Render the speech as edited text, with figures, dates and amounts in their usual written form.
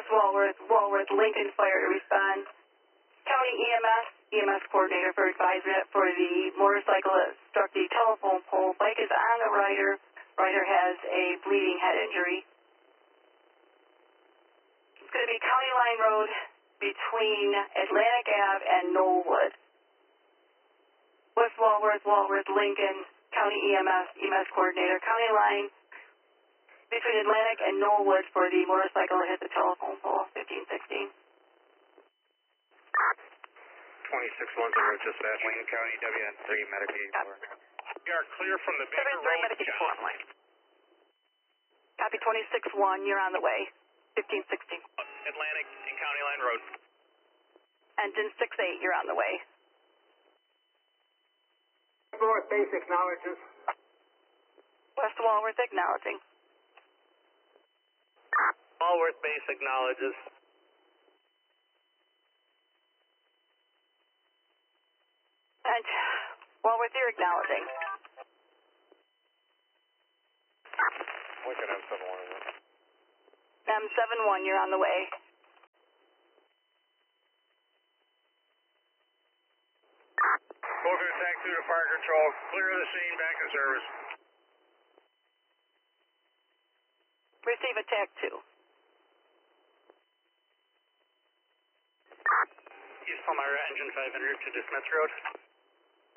West Walworth, Lincoln Fire to respond. County EMS coordinator for advisement for the motorcycle that struck the telephone pole. Bike is on the rider. Rider has a bleeding head injury. It's going to be County Line Road between Atlantic Ave and Knollwood. West Walworth, Lincoln, County EMS coordinator. County Line between Atlantic and Knollwood for the motorcycle that hit the telephone pole, 1516. 2610 dispatch. Wayne County, WN3, Medicaid 4. We are clear from the Baker 73 Road. Medicaid 4 line. Copy 26-1, you're on the way, 1516. Atlantic and County Line Road. Engine 68, you're on the way. North Base acknowledges. West Walworth acknowledging. Walworth Base acknowledges. And Walworth, you're acknowledging. Lincoln M71. M71, you're on the way. Both attack through to fire control. Clear the scene, back to service. Receive attack 2. East Palmyra, engine 500 to Dismiss Road.